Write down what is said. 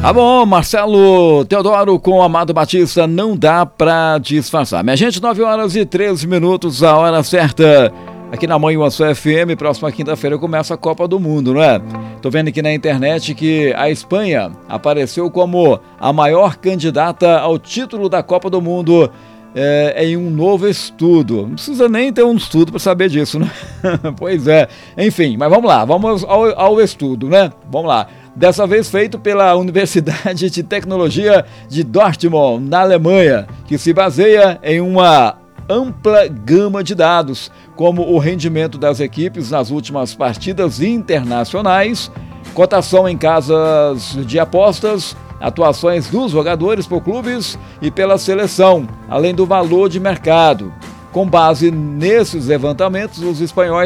Tá bom, Marcelo Teodoro com Amado Batista, não dá pra disfarçar. Minha gente, 9h13, a hora certa. Aqui na Manhã FM, próxima quinta-feira começa a Copa do Mundo, não é? Tô vendo aqui na internet que a Espanha apareceu como a maior candidata ao título da Copa do Mundo em um novo estudo. Não precisa nem ter um estudo para saber disso, né? Pois é. Enfim, mas vamos lá, vamos ao estudo, né? Vamos lá. Dessa vez feito pela Universidade de Tecnologia de Dortmund, na Alemanha, que se baseia em uma ampla gama de dados, como o rendimento das equipes nas últimas partidas internacionais, cotação em casas de apostas, atuações dos jogadores por clubes e pela seleção, além do valor de mercado. Com base nesses levantamentos, os espanhóis